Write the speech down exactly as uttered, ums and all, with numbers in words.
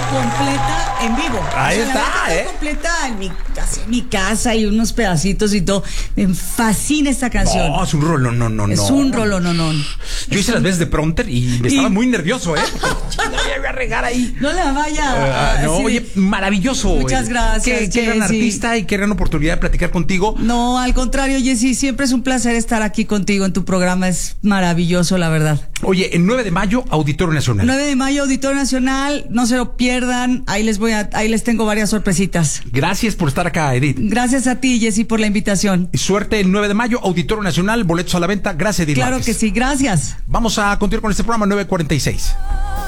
completa en vivo. Ahí o sea, está, la ¿eh? Completa en mi, así, en mi casa y unos pedacitos y todo. Me fascina esta canción. No, es un rolo, no, no, no. Es un rolo, no, no. Yo hice las veces de prompter y me estaba Y- muy nervioso, ¿eh? No me voy a regar ahí. No la vaya. Ah, no, así de- oye, maravilloso. Muchas eh. gracias, Qué, qué gran Jessy. artista y qué gran oportunidad de platicar contigo. No, al contrario, Jessy, siempre es un placer estar aquí contigo en tu programa. Es maravilloso, la verdad. Oye, el nueve de mayo, Auditorio Nacional. nueve de mayo, Auditorio Nacional, no se lo pierdan. Ahí les voy a, ahí les tengo varias sorpresitas. Gracias por estar acá, Edith. Gracias a ti, Jessy, por la invitación. Y suerte el nueve de mayo, Auditorio Nacional, boletos a la venta. Gracias, Edith Claro Márquez. que sí, gracias. Vamos a continuar con este programa nueve cuarenta y seis.